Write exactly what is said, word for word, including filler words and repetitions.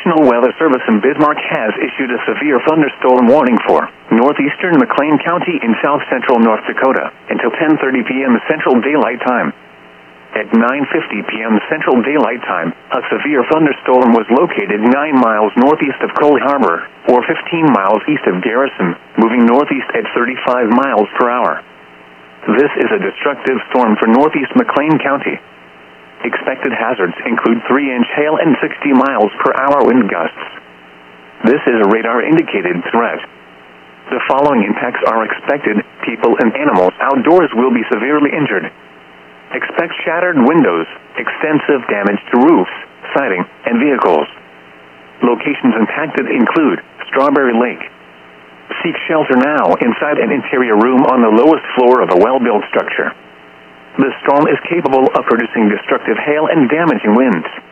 National Weather Service in Bismarck has issued a severe thunderstorm warning for northeastern McLean County in south-central North Dakota until ten thirty p.m. Central Daylight Time. At nine fifty p.m. Central Daylight Time, a severe thunderstorm was located nine miles northeast of Cole Harbor, or fifteen miles east of Garrison, moving northeast at thirty-five miles per hour. This is a destructive storm for northeast McLean County. Expected hazards include three inch hail and sixty miles per hour wind gusts. This is a radar-indicated threat. The following impacts are expected. People and animals outdoors will be severely injured. Expect shattered windows, extensive damage to roofs, siding, and vehicles. Locations impacted include Strawberry Lake. Seek shelter now inside an interior room on the lowest floor of a well-built structure. The storm is capable of producing destructive hail and damaging winds.